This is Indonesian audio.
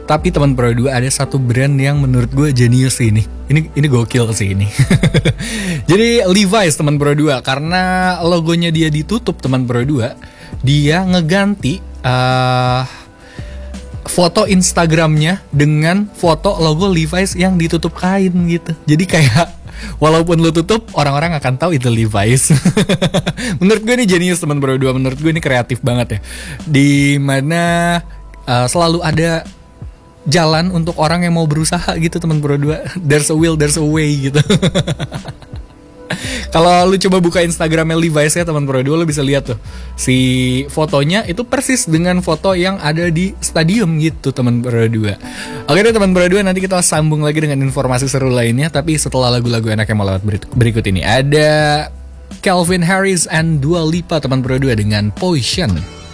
Tapi teman Pro 2 ada satu brand yang menurut gue jenius sih ini. Ini gokil sih ini. Jadi Levi's teman Pro 2, karena logonya dia ditutup teman Pro 2, dia ngeganti foto Instagramnya dengan foto logo Levi's yang ditutup kain gitu. Jadi kayak walaupun lo tutup, orang-orang akan tahu itu Levi's. Menurut gue ini jenius teman Pro 2. Menurut gue ini kreatif banget ya. Di mana selalu ada jalan untuk orang yang mau berusaha gitu teman Pro 2. There's a will, there's a way gitu. Kalau lu coba buka Instagramnya Levi's ya teman Pro 2, lu bisa lihat tuh si fotonya itu persis dengan foto yang ada di stadium gitu teman Pro 2. Oke deh teman Pro 2, nanti kita sambung lagi dengan informasi seru lainnya, tapi setelah lagu-lagu enak yang mau lewat berikut ini. Ada Calvin Harris and Dua Lipa teman Pro 2 dengan Poison.